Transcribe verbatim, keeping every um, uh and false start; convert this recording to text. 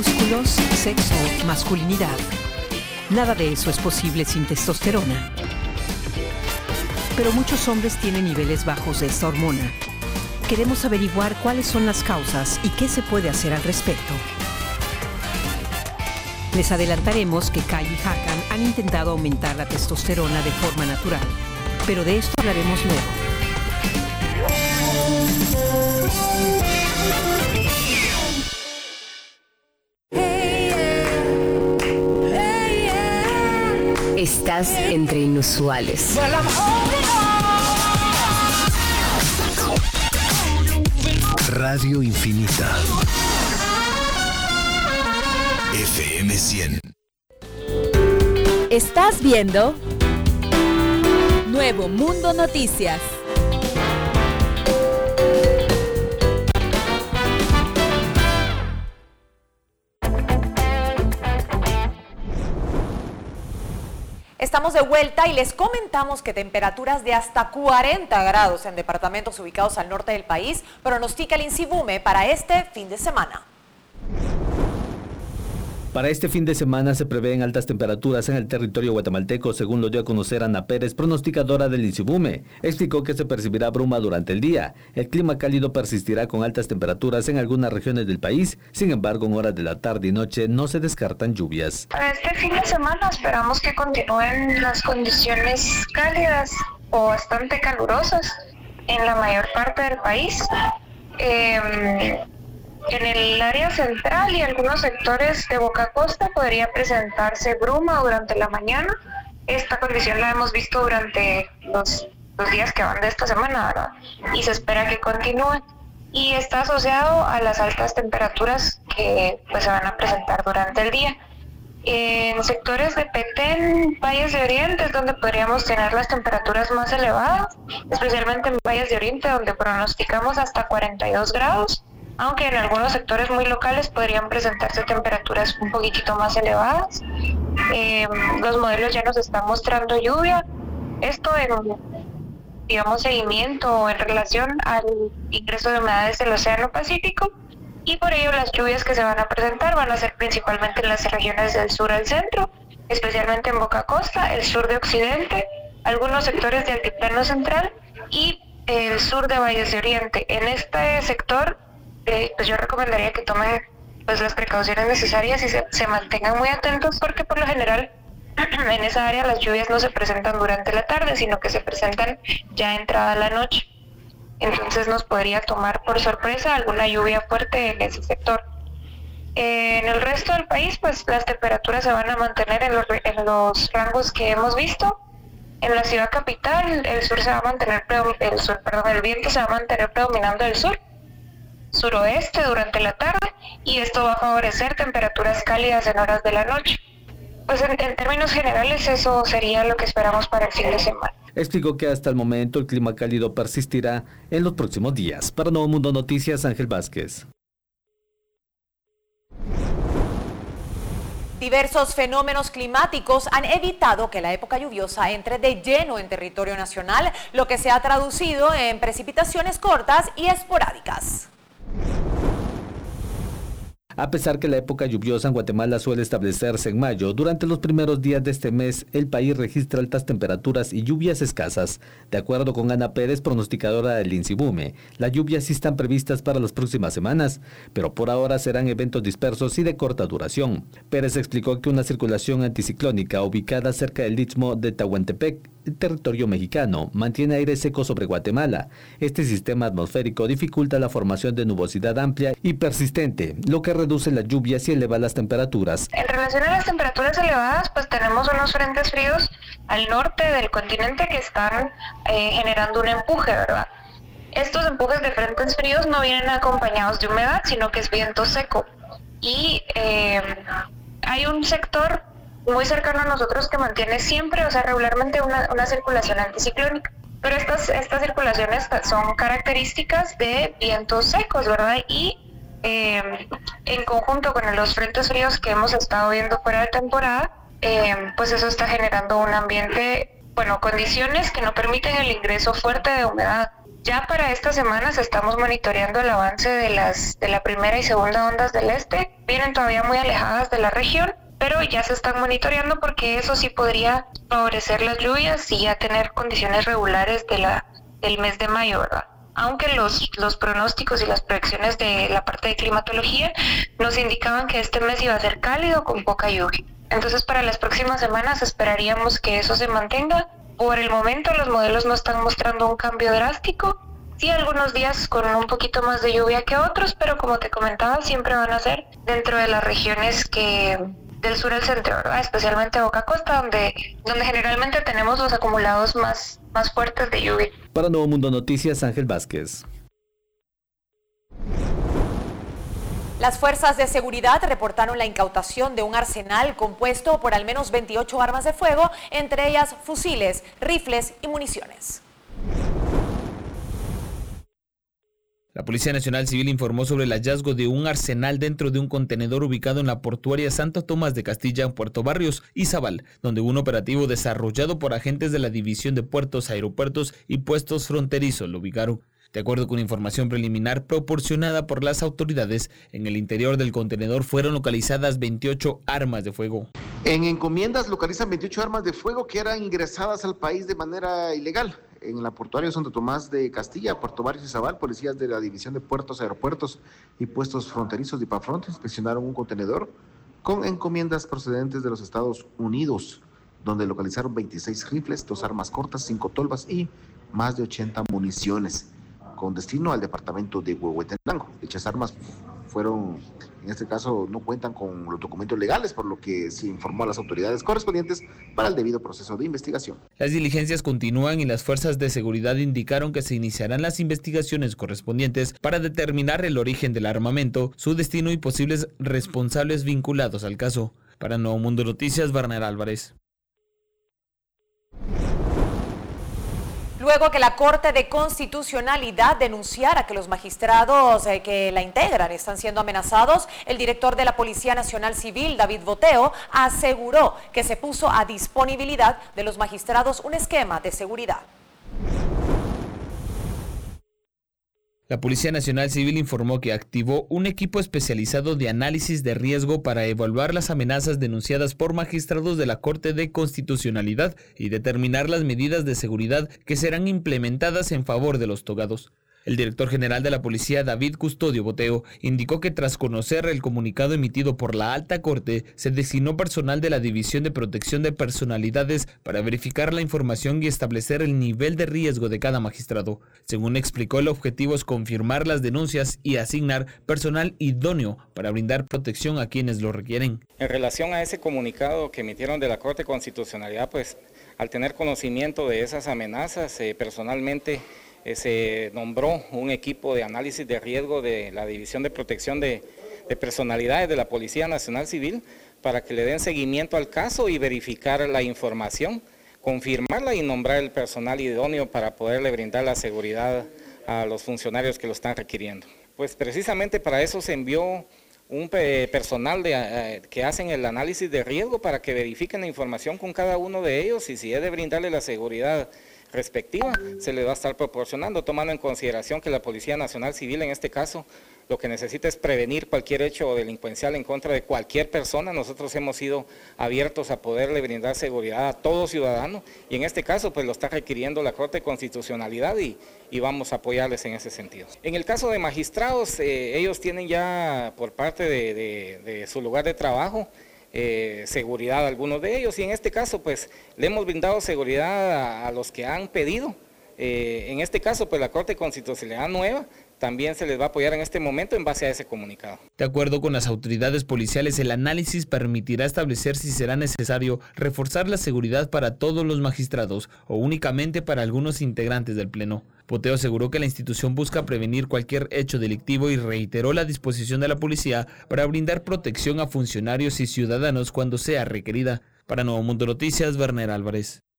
Músculos, sexo, masculinidad. Nada de eso es posible sin testosterona. Pero muchos hombres tienen niveles bajos de esta hormona. Queremos averiguar cuáles son las causas y qué se puede hacer al respecto. Les adelantaremos que Kai y Hakan han intentado aumentar la testosterona de forma natural, pero de esto hablaremos luego. Estás entre inusuales. Radio Infinita. F M cien. Estás viendo Nuevo Mundo Noticias. Estamos de vuelta y les comentamos que temperaturas de hasta cuarenta grados en departamentos ubicados al norte del país pronostica el INSIBUME para este fin de semana. Para este fin de semana se prevén altas temperaturas en el territorio guatemalteco, según lo dio a conocer Ana Pérez, pronosticadora del INSIBUME. Explicó que se percibirá bruma durante el día. El clima cálido persistirá con altas temperaturas en algunas regiones del país. Sin embargo, en horas de la tarde y noche no se descartan lluvias. Para este fin de semana esperamos que continúen las condiciones cálidas o bastante calurosas en la mayor parte del país. Eh, En el área central y algunos sectores de Boca Costa podría presentarse bruma durante la mañana. Esta condición la hemos visto durante los, los días que van de esta semana, ¿verdad? Y se espera que continúe. Y está asociado a las altas temperaturas que pues, se van a presentar durante el día. En sectores de Petén, Valles de Oriente, es donde podríamos tener las temperaturas más elevadas, especialmente en Valles de Oriente, donde pronosticamos hasta cuarenta y dos grados. Aunque en algunos sectores muy locales podrían presentarse temperaturas un poquitito más elevadas. Eh, los modelos ya nos están mostrando lluvia. Esto en, digamos, seguimiento en relación al ingreso de humedades del Océano Pacífico. Y por ello las lluvias que se van a presentar van a ser principalmente en las regiones del sur al centro, especialmente en Boca Costa, el sur de Occidente, algunos sectores de Altiplano Central y el sur de Valles de Oriente. En este sector, Eh, pues yo recomendaría que tomen pues las precauciones necesarias y se, se mantengan muy atentos, porque por lo general en esa área las lluvias no se presentan durante la tarde, sino que se presentan ya entrada la noche. Entonces nos podría tomar por sorpresa alguna lluvia fuerte en ese sector. Eh, en el resto del país, pues las temperaturas se van a mantener en los, en los rangos que hemos visto. En la ciudad capital, el sur se va a mantener, el sur, perdón, el viento se va a mantener predominando del sur, suroeste durante la tarde, y esto va a favorecer temperaturas cálidas en horas de la noche. Pues en, en términos generales eso sería lo que esperamos para el fin de semana. Explicó que hasta el momento el clima cálido persistirá en los próximos días. Para Nuevo Mundo Noticias, Ángel Vázquez. Diversos fenómenos climáticos han evitado que la época lluviosa entre de lleno en territorio nacional, lo que se ha traducido en precipitaciones cortas y esporádicas. A pesar que la época lluviosa en Guatemala suele establecerse en mayo, durante los primeros días de este mes el país registra altas temperaturas y lluvias escasas. De acuerdo con Ana Pérez, pronosticadora del INSIBUME, las lluvias sí están previstas para las próximas semanas, pero por ahora serán eventos dispersos y de corta duración. Pérez explicó que una circulación anticiclónica ubicada cerca del istmo de Tehuantepec, territorio mexicano, mantiene aire seco sobre Guatemala. Este sistema atmosférico dificulta la formación de nubosidad amplia y persistente, lo que reduce las lluvias y eleva las temperaturas. En relación a las temperaturas elevadas, pues tenemos unos frentes fríos al norte del continente que están eh, generando un empuje, ¿verdad? Estos empujes de frentes fríos no vienen acompañados de humedad, sino que es viento seco. Y eh, hay un sector muy cercano a nosotros que mantiene siempre, o sea, regularmente una, una circulación anticiclónica. Pero estas, estas circulaciones son características de vientos secos, ¿verdad? Y eh, en conjunto con los frentes fríos que hemos estado viendo fuera de temporada, eh, pues eso está generando un ambiente, bueno, condiciones que no permiten el ingreso fuerte de humedad. Ya para estas semanas estamos monitoreando el avance de las de la primera y segunda ondas del este. Vienen todavía muy alejadas de la región, pero ya se están monitoreando porque eso sí podría favorecer las lluvias y ya tener condiciones regulares de la del mes de mayo, ¿verdad? Aunque los, los pronósticos y las proyecciones de la parte de climatología nos indicaban que este mes iba a ser cálido con poca lluvia. Entonces para las próximas semanas esperaríamos que eso se mantenga. Por el momento los modelos no están mostrando un cambio drástico. Sí, algunos días con un poquito más de lluvia que otros, pero como te comentaba, siempre van a ser dentro de las regiones que del sur al centro, ¿verdad? Especialmente Boca Costa, donde, donde generalmente tenemos los acumulados más, más fuertes de lluvia. Para Nuevo Mundo Noticias, Ángel Vázquez. Las fuerzas de seguridad reportaron la incautación de un arsenal compuesto por al menos veintiocho armas de fuego, entre ellas fusiles, rifles y municiones. La Policía Nacional Civil informó sobre el hallazgo de un arsenal dentro de un contenedor ubicado en la portuaria Santo Tomás de Castilla, en Puerto Barrios, Izabal, donde un operativo desarrollado por agentes de la División de Puertos, Aeropuertos y Puestos Fronterizos lo ubicaron. De acuerdo con información preliminar proporcionada por las autoridades, en el interior del contenedor fueron localizadas veintiocho armas de fuego. En encomiendas localizan veintiocho armas de fuego que eran ingresadas al país de manera ilegal. En la portuaria Santo Tomás de Castilla, Puerto Barrios y Izabal, policías de la División de Puertos, Aeropuertos y Puestos Fronterizos de Ipafront inspeccionaron un contenedor con encomiendas procedentes de los Estados Unidos, donde localizaron veintiséis rifles, dos armas cortas, cinco tolvas y más de ochenta municiones, con destino al departamento de Huehuetenango. Dichas armas fueron, en este caso, no cuentan con los documentos legales, por lo que se informó a las autoridades correspondientes para el debido proceso de investigación. Las diligencias continúan y las fuerzas de seguridad indicaron que se iniciarán las investigaciones correspondientes para determinar el origen del armamento, su destino y posibles responsables vinculados al caso. Para Nuevo Mundo Noticias, Bernal Álvarez. Luego que la Corte de Constitucionalidad denunciara que los magistrados eh, que la integran están siendo amenazados, el director de la Policía Nacional Civil, David Boteo, aseguró que se puso a disponibilidad de los magistrados un esquema de seguridad. La Policía Nacional Civil informó que activó un equipo especializado de análisis de riesgo para evaluar las amenazas denunciadas por magistrados de la Corte de Constitucionalidad y determinar las medidas de seguridad que serán implementadas en favor de los togados. El director general de la Policía, David Custodio Boteo, indicó que tras conocer el comunicado emitido por la Alta Corte, se designó personal de la División de Protección de Personalidades para verificar la información y establecer el nivel de riesgo de cada magistrado. Según explicó, el objetivo es confirmar las denuncias y asignar personal idóneo para brindar protección a quienes lo requieren. En relación a ese comunicado que emitieron de la Corte de Constitucionalidad, pues al tener conocimiento de esas amenazas, eh, personalmente Eh, se nombró un equipo de análisis de riesgo de la División de Protección de, de Personalidades de la Policía Nacional Civil para que le den seguimiento al caso y verificar la información, confirmarla y nombrar el personal idóneo para poderle brindar la seguridad a los funcionarios que lo están requiriendo. Pues precisamente para eso se envió un personal de, eh, que hacen el análisis de riesgo para que verifiquen la información con cada uno de ellos y si es de brindarle la seguridad respectiva, se le va a estar proporcionando, tomando en consideración que la Policía Nacional Civil en este caso lo que necesita es prevenir cualquier hecho delincuencial en contra de cualquier persona. Nosotros hemos sido abiertos a poderle brindar seguridad a todo ciudadano y en este caso pues lo está requiriendo la Corte de Constitucionalidad y, y vamos a apoyarles en ese sentido. En el caso de magistrados, eh, ellos tienen ya por parte de, de, de su lugar de trabajo Eh, seguridad a algunos de ellos y en este caso pues le hemos brindado seguridad a, a los que han pedido. Eh, en este caso pues la Corte de Constitucionalidad nueva también se les va a apoyar en este momento en base a ese comunicado. De acuerdo con las autoridades policiales, el análisis permitirá establecer si será necesario reforzar la seguridad para todos los magistrados o únicamente para algunos integrantes del Pleno. Boteo aseguró que la institución busca prevenir cualquier hecho delictivo y reiteró la disposición de la policía para brindar protección a funcionarios y ciudadanos cuando sea requerida. Para Nuevo Mundo Noticias, Werner Álvarez.